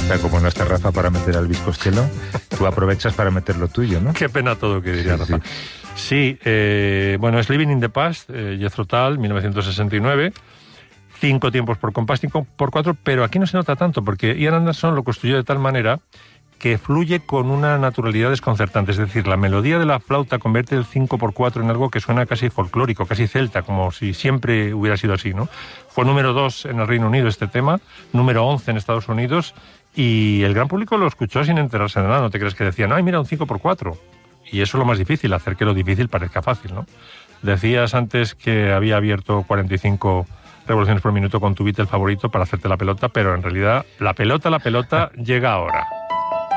sea, como no está Rafa para meter al bizcochelo, tú aprovechas para meter lo tuyo, ¿no? Qué pena todo, que diría Rafa. Sí, bueno, es Living in the Past, Jethro Tull, 1969. 5 tiempos por compás, 5 por 4, pero aquí no se nota tanto, porque Ian Anderson lo construyó de tal manera que fluye con una naturalidad desconcertante. Es decir, la melodía de la flauta convierte el 5 por 4 en algo que suena casi folclórico, casi celta, como si siempre hubiera sido así, ¿no? Fue número 2 en el Reino Unido este tema, número 11 en Estados Unidos, y el gran público lo escuchó sin enterarse de nada. No te crees que decían, ay, mira, un 5 por 4. Y eso es lo más difícil, hacer que lo difícil parezca fácil, ¿no? Decías antes que había abierto 45 revoluciones por minuto con tu Beatle favorito para hacerte la pelota, pero en realidad la pelota llega ahora.